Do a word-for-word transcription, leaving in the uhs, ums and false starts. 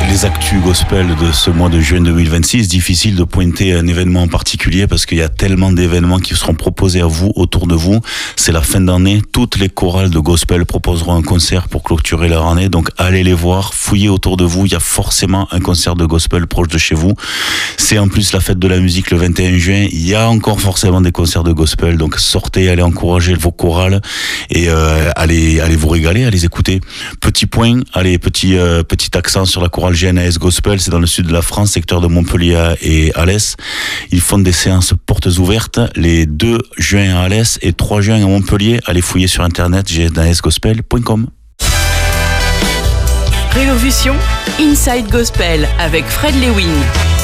les actus gospel de ce mois de juin deux mille vingt-six, difficile de pointer un événement en particulier parce qu'il y a tellement d'événements qui seront proposés à vous, autour de vous. C'est la fin d'année, toutes les chorales de gospel proposeront un concert pour clôturer leur année, donc allez les voir, fouillez autour de vous, il y a forcément un concert de gospel proche de chez vous. C'est en plus la fête de la musique le vingt et un juin, il y a encore forcément des concerts de gospel, donc sortez, allez encourager vos chorales et euh, allez, allez vous régaler, allez écouter. Petit point, allez, petit, euh, petit accent sur la chorale G N A S Gospel, c'est dans le sud de la France, secteur de Montpellier et Alès. Ils font des séances portes ouvertes les deux juin à Alès et trois juin à Montpellier. Allez fouiller sur internet g n a s gospel point com. Révolution Inside Gospel avec Fred Lewin.